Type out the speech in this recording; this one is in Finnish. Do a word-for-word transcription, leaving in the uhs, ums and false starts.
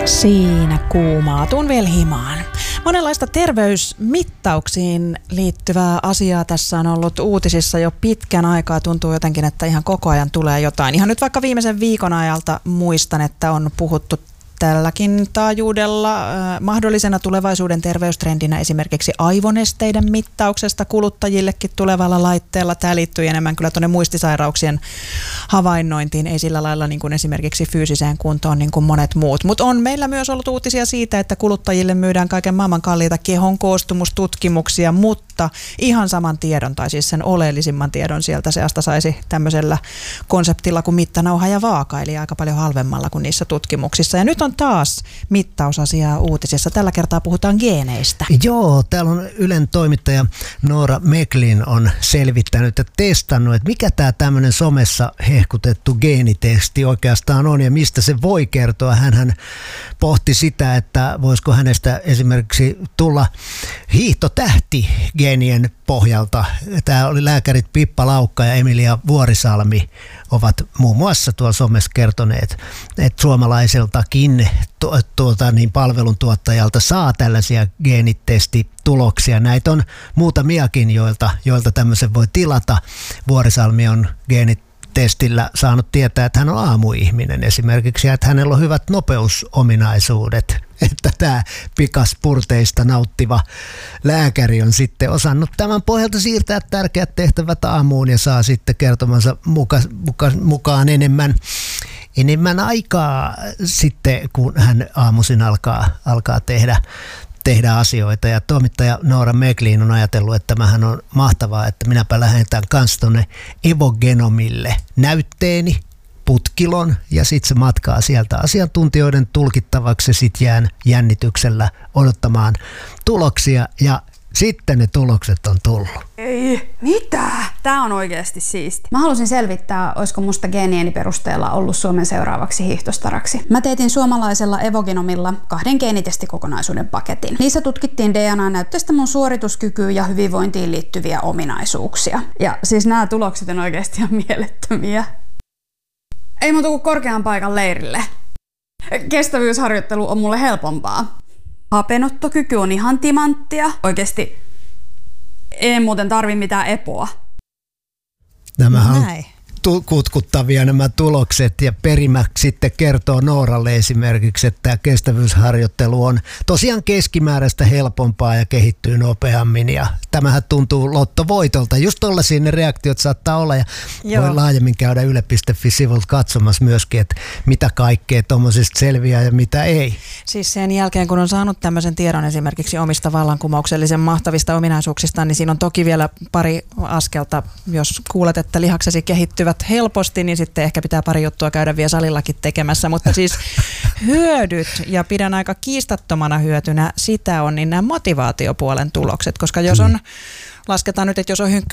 Siinä kuumaatun vielä himaan. Monenlaista terveysmittauksiin liittyvää asiaa tässä on ollut uutisissa jo pitkän aikaa. Tuntuu jotenkin, että ihan koko ajan tulee jotain. Ihan nyt vaikka viimeisen viikon ajalta muistan, että on puhuttu tälläkin taajuudella äh, mahdollisena tulevaisuuden terveystrendinä esimerkiksi aivonesteiden mittauksesta kuluttajillekin tulevalla laitteella. Tämä liittyy enemmän kyllä tuonne muistisairauksien havainnointiin, ei sillä lailla niin kuin esimerkiksi fyysiseen kuntoon niin kuin monet muut. Mutta on meillä myös ollut uutisia siitä, että kuluttajille myydään kaiken maailman kalliita kehon koostumustutkimuksia, mutta ihan saman tiedon, tai siis sen oleellisimman tiedon sieltä seasta saisi tämmöisellä konseptilla kuin mittanauha ja vaaka, eli aika paljon halvemmalla kuin niissä tutkimuksissa. Ja nyt on taas mittausasiaa uutisissa. Tällä kertaa puhutaan geeneistä. Joo, täällä on Ylen toimittaja Noora Meklin on selvittänyt ja testannut, että mikä tämä tämmöinen somessa hehkutettu geenitesti oikeastaan on ja mistä se voi kertoa. Hänhän pohti sitä, että voisiko hänestä esimerkiksi tulla hiihtotähti geenien pohjalta. Tämä oli lääkärit Pippa Laukka ja Emilia Vuorisalmi ovat muun muassa tuolla somessa kertoneet, että suomalaiseltakin tu- tuota, niin palveluntuottajalta saa tällaisia geenitestituloksia. Näitä on muutamiakin, joilta, joilta tämmöisen voi tilata. Vuorisalmi on geenitestillä saanut tietää, että hän on aamuihminen esimerkiksi ja että hänellä on hyvät nopeusominaisuudet. Että tämä pikaspurteista nauttiva lääkäri on sitten osannut tämän pohjalta siirtää tärkeät tehtävät aamuun ja saa sitten kertomansa muka, muka, mukaan enemmän, enemmän aikaa sitten, kun hän aamuisin alkaa, alkaa tehdä, tehdä asioita. Ja toimittaja Noora Meklin on ajatellut, että tämähän on mahtavaa, että minäpä lähetän kanssa tuonne Evogenomille näytteeni, putkilon ja sitten se matkaa sieltä asiantuntijoiden tulkittavaksi ja sitten jään jännityksellä odottamaan tuloksia ja sitten ne tulokset on tullut. Ei, mitä? Tää on oikeasti siisti. Mä halusin selvittää, olisiko musta geenieni perusteella ollut Suomen seuraavaksi hiihtostaraksi. Mä teetin suomalaisella Evogenomilla kahden geenitestikokonaisuuden paketin. Niissä tutkittiin D N A-näytteestä mun suorituskykyyn ja hyvinvointiin liittyviä ominaisuuksia. Ja siis nämä tulokset on oikeasti ihan mielettömiä. Ei muuta kuin korkean paikan leirille. Kestävyysharjoittelu on mulle helpompaa. Hapenottokyky on ihan timanttia. Oikeesti ei muuten tarvi mitään epoa. Nämähän on kutkuttavia nämä tulokset ja perimä sitten kertoo Nooralle esimerkiksi, että kestävyysharjoittelu on tosiaan keskimääräistä helpompaa ja kehittyy nopeammin ja tämähän tuntuu lottovoitolta. Just tollaisia ne reaktiot saattaa olla ja Joo. voi laajemmin käydä yle piste fi-sivulta katsomassa myöskin, että mitä kaikkea tuommoisesta selviää ja mitä ei. Siis sen jälkeen, kun on saanut tämmöisen tiedon esimerkiksi omista vallankumouksellisen mahtavista ominaisuuksista, niin siinä on toki vielä pari askelta, jos kuulet, että lihaksesi kehittyvät helposti, niin sitten ehkä pitää pari juttua käydä vielä salillakin tekemässä, mutta siis hyödyt, ja pidän aika kiistattomana hyötynä sitä on, niin nämä motivaatiopuolen tulokset, koska jos on, lasketaan nyt, että jos on hynkky